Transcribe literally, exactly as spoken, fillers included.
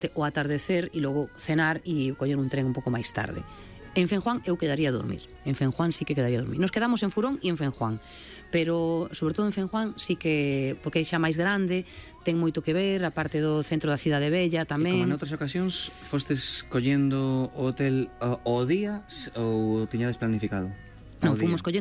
o atardecer e logo cenar e coller un tren un pouco máis tarde. En Fenjuán eu quedaría a dormir. En Fenjuán sí que quedaría a dormir. Nos quedamos en Furón e en Fenjuán. Pero, sobre todo en Fenjuán, sí que, porque é xa máis grande, ten moito que ver, a parte do centro da cidade bella tamén. E como en outras ocasións, fostes collendo o hotel ao día ou tiñades planificado? Non, fomos collendo